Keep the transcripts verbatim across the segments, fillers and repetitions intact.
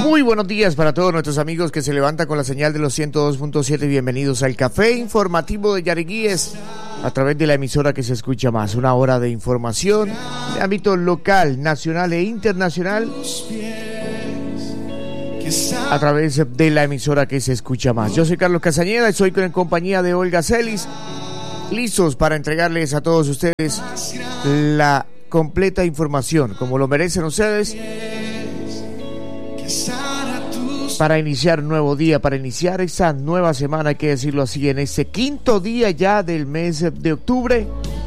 Muy buenos días para todos nuestros amigos que se levantan con la señal de los ciento dos punto siete. Bienvenidos al Café Informativo de Yariguíes a través de la emisora que se escucha más. Una hora de información de ámbito local, nacional e internacional a través de la emisora que se escucha más. Yo soy Carlos Castañeda y soy en compañía de Olga Celis, listos para entregarles a todos ustedes la completa información, como lo merecen ustedes, para iniciar un nuevo día, para iniciar esta nueva semana, hay que decirlo así, en este quinto día ya del mes de octubre,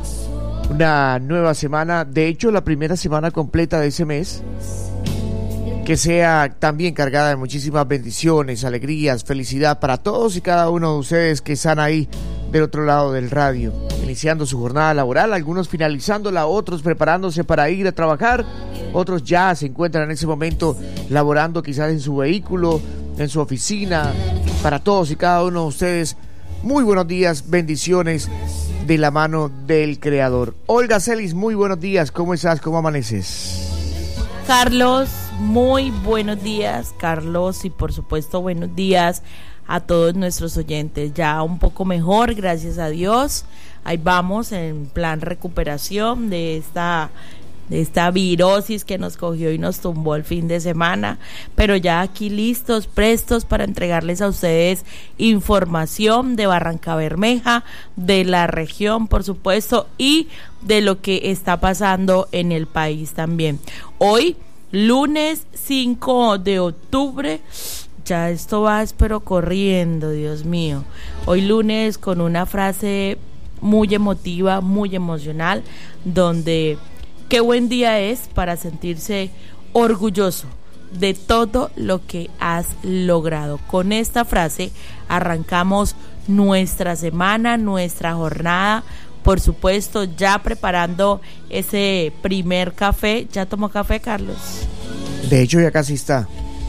una nueva semana, de hecho la primera semana completa de ese mes, que sea también cargada de muchísimas bendiciones, alegrías, felicidad para todos y cada uno de ustedes que están ahí del otro lado del radio, iniciando su jornada laboral, algunos finalizándola, otros preparándose para ir a trabajar, otros ya se encuentran en ese momento laborando quizás en su vehículo, en su oficina. Para todos y cada uno de ustedes, muy buenos días, bendiciones de la mano del Creador. Olga Celis, muy buenos días, ¿cómo estás? ¿Cómo amaneces? Carlos, muy buenos días, Carlos, y por supuesto buenos días a todos nuestros oyentes. Ya un poco mejor, gracias a Dios. Ahí vamos en plan recuperación de esta de esta virosis que nos cogió y nos tumbó el fin de semana, pero ya aquí listos, prestos para entregarles a ustedes información de Barrancabermeja, de la región, por supuesto, y de lo que está pasando en el país también. Hoy, lunes cinco de octubre, ya esto va, espero, corriendo, Dios mío. Hoy lunes con una frase muy emotiva, muy emocional, donde qué buen día es para sentirse orgulloso de todo lo que has logrado. Con esta frase arrancamos nuestra semana, nuestra jornada, por supuesto, ya preparando ese primer café. ¿Ya tomó café, Carlos? De hecho, ya casi está.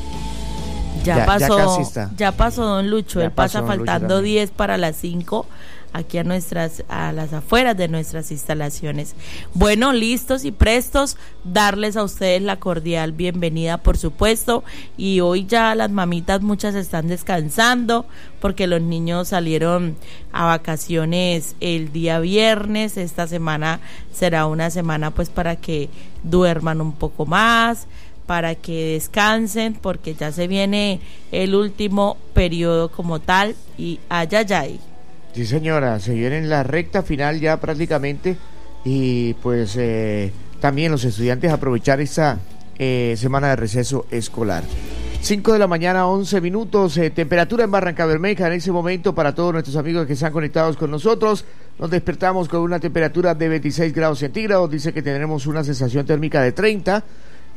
Ya, ya pasó, ya, casi está. ya pasó don Lucho, ya él pasa pasó, faltando diez para las cinco, aquí a nuestras, a las afueras de nuestras instalaciones. Bueno, listos y prestos, darles a ustedes la cordial bienvenida, por supuesto, y hoy ya las mamitas muchas están descansando, porque los niños salieron a vacaciones el día viernes. Esta semana será una semana pues para que duerman un poco más, para que descansen, porque ya se viene el último periodo como tal, y ayayay. Sí, señora, se viene en la recta final ya prácticamente, y pues eh, también los estudiantes aprovechar esta eh, semana de receso escolar. cinco de la mañana, once minutos, eh, temperatura en Barrancabermeja en ese momento para todos nuestros amigos que están conectados con nosotros. Nos despertamos con una temperatura de veintiséis grados centígrados, dice que tendremos una sensación térmica de treinta.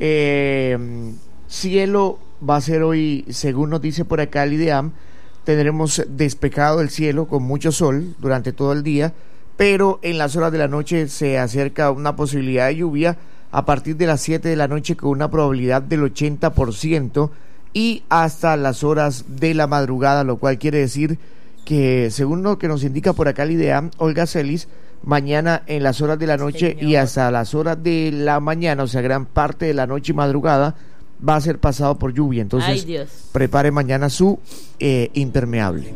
Eh, cielo va a ser hoy, según nos dice por acá el IDEAM, tendremos despejado el cielo con mucho sol durante todo el día, pero en las horas de la noche se acerca una posibilidad de lluvia a partir de las siete de la noche con una probabilidad del ochenta por ciento y hasta las horas de la madrugada, lo cual quiere decir que, según lo que nos indica por acá el IDEAM, Olga Celis, mañana en las horas de la noche, señor, y hasta las horas de la mañana, o sea, gran parte de la noche y madrugada, va a ser pasado por lluvia. Entonces, prepare mañana su eh, impermeable.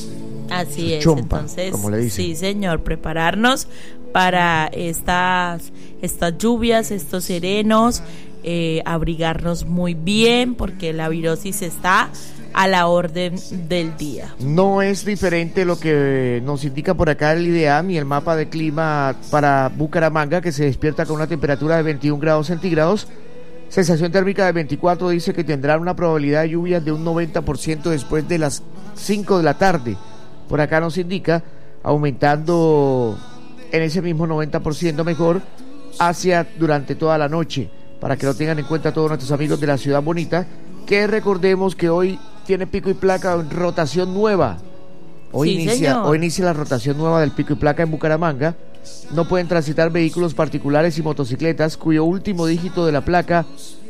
Así su es, chompa, entonces, como le dicen. Sí, señor, prepararnos para estas, estas lluvias, estos serenos, eh, abrigarnos muy bien, porque la virosis está a la orden del día. No es diferente lo que nos indica por acá el IDEAM y el mapa de clima para Bucaramanga, que se despierta con una temperatura de veintiún grados centígrados, sensación térmica de veinticuatro, dice que tendrá una probabilidad de lluvias de un noventa por ciento después de las cinco de la tarde. Por acá nos indica, aumentando en ese mismo noventa por ciento mejor hacia durante toda la noche, para que lo tengan en cuenta todos nuestros amigos de la ciudad bonita, que recordemos que hoy tiene pico y placa en rotación nueva. Hoy, sí, inicia, hoy inicia la rotación nueva del pico y placa en Bucaramanga. No pueden transitar vehículos particulares y motocicletas cuyo último dígito de la placa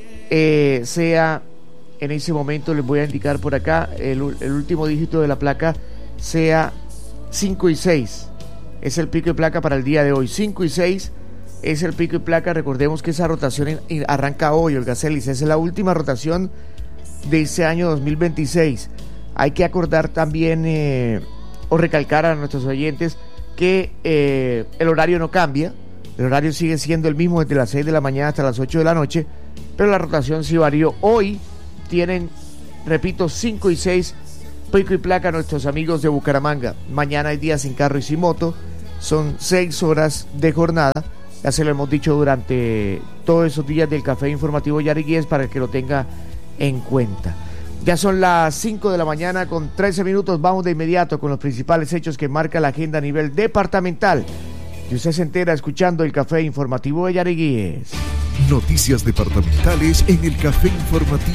eh, sea, en ese momento les voy a indicar por acá, el, el último dígito de la placa sea cinco y seis. Es el pico y placa para el día de hoy. cinco y seis es el pico y placa. Recordemos que esa rotación arranca hoy, Olga Celis. Es la última rotación de este año dos mil veintiséis. Hay que acordar también eh, o recalcar a nuestros oyentes que eh, el horario no cambia, el horario sigue siendo el mismo desde las seis de la mañana hasta las ocho de la noche, pero la rotación sí varió. Hoy tienen, repito, cinco y seis pico y placa nuestros amigos de Bucaramanga. Mañana hay día sin carro y sin moto, son seis horas de jornada, ya se lo hemos dicho durante todos esos días del Café Informativo Yariguíes para que lo tenga en cuenta. Ya son las cinco de la mañana con trece minutos, vamos de inmediato con los principales hechos que marca la agenda a nivel departamental. Y usted se entera escuchando el Café Informativo de Yariguíes. Noticias departamentales en el Café Informativo.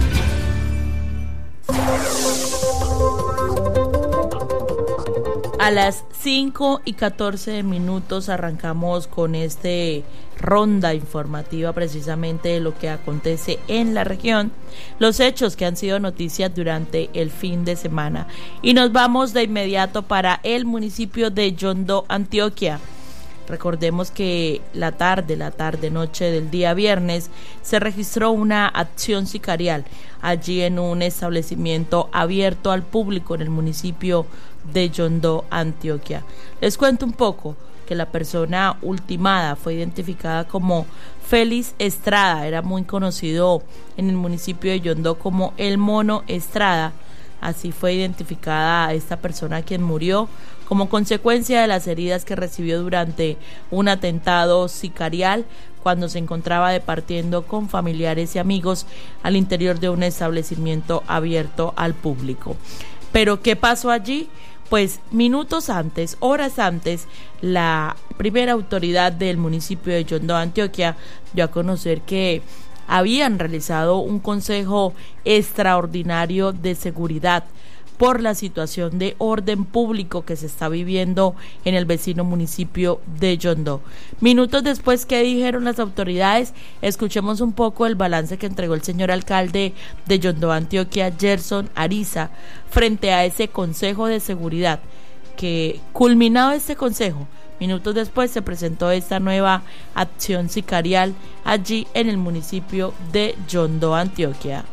A las cinco y catorce minutos arrancamos con este ronda informativa precisamente de lo que acontece en la región, los hechos que han sido noticias durante el fin de semana. Y nos vamos de inmediato para el municipio de Yondó, Antioquia. Recordemos que la tarde, la tarde-noche del día viernes, se registró una acción sicarial allí en un establecimiento abierto al público en el municipio de Yondó, Antioquia. Les cuento un poco que la persona ultimada fue identificada como Félix Estrada, era muy conocido en el municipio de Yondó como el Mono Estrada. Así fue identificada esta persona quien murió como consecuencia de las heridas que recibió durante un atentado sicarial cuando se encontraba departiendo con familiares y amigos al interior de un establecimiento abierto al público. ¿Pero qué pasó allí? Pues minutos antes, horas antes, la primera autoridad del municipio de Yondó, Antioquia, dio a conocer que habían realizado un consejo extraordinario de seguridad por la situación de orden público que se está viviendo en el vecino municipio de Yondó. Minutos después, ¿qué dijeron las autoridades? Escuchemos un poco el balance que entregó el señor alcalde de Yondó, Antioquia, Gerson Ariza, frente a ese consejo de seguridad, que culminado este consejo, minutos después se presentó esta nueva acción sicarial allí en el municipio de Yondó, Antioquia.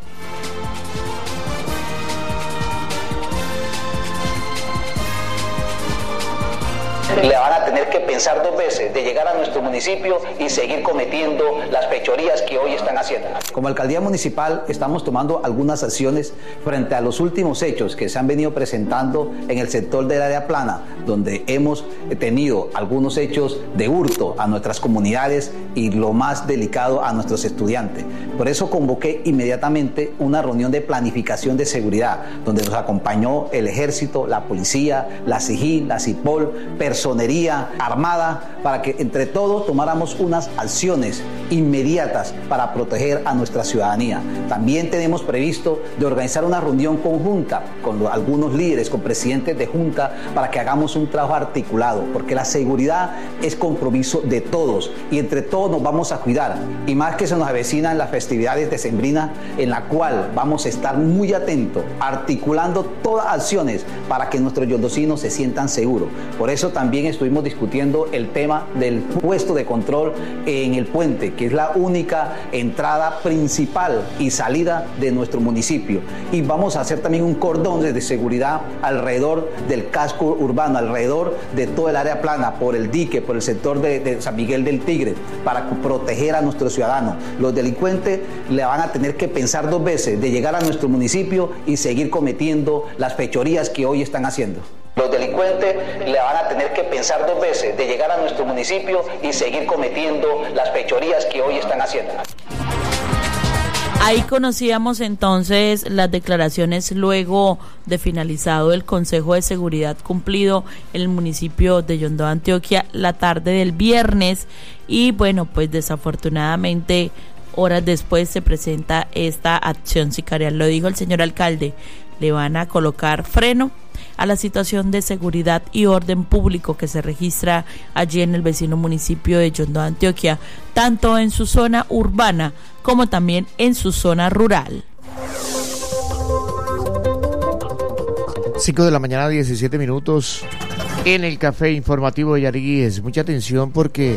Le van a tener que pensar dos veces de llegar a nuestro municipio y seguir cometiendo las fechorías que hoy están haciendo. Como alcaldía municipal estamos tomando algunas acciones frente a los últimos hechos que se han venido presentando en el sector del área plana, donde hemos tenido algunos hechos de hurto a nuestras comunidades y lo más delicado a nuestros estudiantes. Por eso convoqué inmediatamente una reunión de planificación de seguridad, donde nos acompañó el ejército, la policía, la SIGIN, la CIPOL, personas personería armada, para que entre todos tomáramos unas acciones inmediatas para proteger a nuestra ciudadanía. También tenemos previsto de organizar una reunión conjunta con los, algunos líderes, con presidentes de junta, para que hagamos un trabajo articulado, porque la seguridad es compromiso de todos y entre todos nos vamos a cuidar, y más que se nos avecinan las festividades decembrinas, en la cual vamos a estar muy atentos, articulando todas acciones para que nuestros yondocinos se sientan seguros. Por eso también También estuvimos discutiendo el tema del puesto de control en el puente, que es la única entrada principal y salida de nuestro municipio. Y vamos a hacer también un cordón de seguridad alrededor del casco urbano, alrededor de todo el área plana, por el dique, por el sector de, de San Miguel del Tigre, para proteger a nuestros ciudadanos. Los delincuentes le van a tener que pensar dos veces de llegar a nuestro municipio y seguir cometiendo las fechorías que hoy están haciendo. Los delincuentes le van a tener que pensar dos veces de llegar a nuestro municipio y seguir cometiendo las fechorías que hoy están haciendo. Ahí conocíamos entonces las declaraciones luego de finalizado el Consejo de Seguridad cumplido en el municipio de Yondó, Antioquia, la tarde del viernes. Y bueno, pues desafortunadamente horas después se presenta esta acción sicarial. Lo dijo el señor alcalde, le van a colocar freno a la situación de seguridad y orden público que se registra allí en el vecino municipio de Yondó, Antioquia, tanto en su zona urbana como también en su zona rural. cinco de la mañana, diecisiete minutos, en el Café Informativo de Yariguíes. Mucha atención porque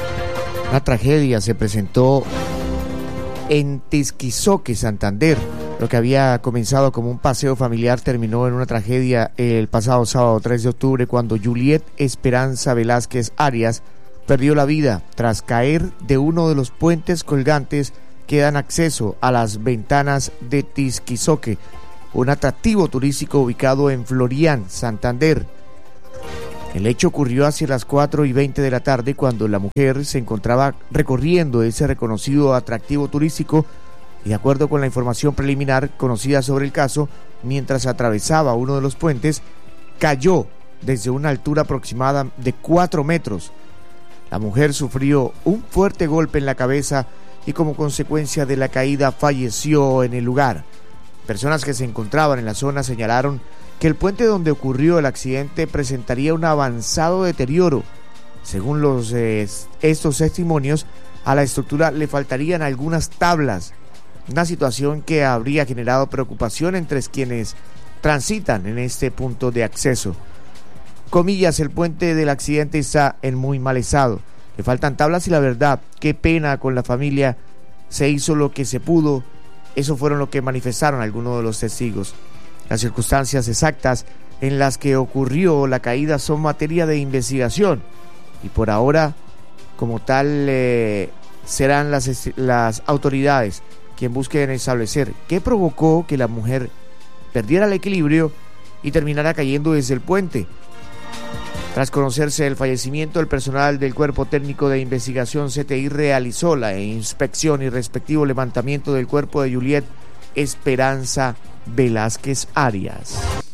una tragedia se presentó en Tisquizoque, Santander. Lo que había comenzado como un paseo familiar terminó en una tragedia el pasado sábado tres de octubre cuando Juliet Esperanza Velázquez Arias perdió la vida tras caer de uno de los puentes colgantes que dan acceso a las ventanas de Tisquizoque, un atractivo turístico ubicado en Florian, Santander. El hecho ocurrió hacia las cuatro y veinte de la tarde cuando la mujer se encontraba recorriendo ese reconocido atractivo turístico y, de acuerdo con la información preliminar conocida sobre el caso, mientras atravesaba uno de los puentes, cayó desde una altura aproximada de cuatro metros. La mujer sufrió un fuerte golpe en la cabeza y como consecuencia de la caída falleció en el lugar. Personas que se encontraban en la zona señalaron que el puente donde ocurrió el accidente presentaría un avanzado deterioro. Según los eh, estos testimonios, a la estructura le faltarían algunas tablas, una situación que habría generado preocupación entre quienes transitan en este punto de acceso. Comillas, el puente del accidente está en muy mal estado, le faltan tablas y la verdad, qué pena con la familia, se hizo lo que se pudo. Eso fueron lo que manifestaron algunos de los testigos. Las circunstancias exactas en las que ocurrió la caída son materia de investigación y por ahora, como tal, eh, serán las, las autoridades quien busquen establecer qué provocó que la mujer perdiera el equilibrio y terminara cayendo desde el puente. Tras conocerse el fallecimiento, el personal del Cuerpo Técnico de Investigación C T I realizó la inspección y respectivo levantamiento del cuerpo de Juliet Esperanza Velázquez Arias.